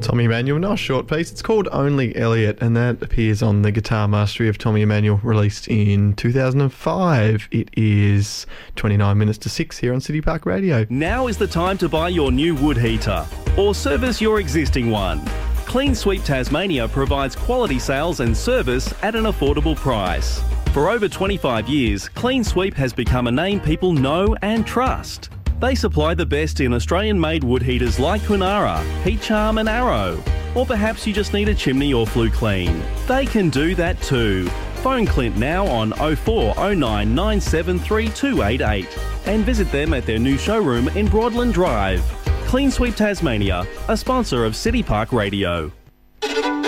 Tommy Emmanuel, nice short piece. It's called Only Elliot, and that appears on the Guitar Mastery of Tommy Emmanuel, released in 2005. It is 29 minutes to 6 here on City Park Radio. Now is the time to buy your new wood heater or service your existing one. Clean Sweep Tasmania provides quality sales and service at an affordable price. For over 25 years, Clean Sweep has become a name people know and trust. They supply the best in Australian-made wood heaters like Kunara, Heat Charm and Arrow. Or perhaps you just need a chimney or flue clean. They can do that too. Phone Clint now on 0409 973 288 and visit them at their new showroom in Broadland Drive. Clean Sweep Tasmania, a sponsor of City Park Radio.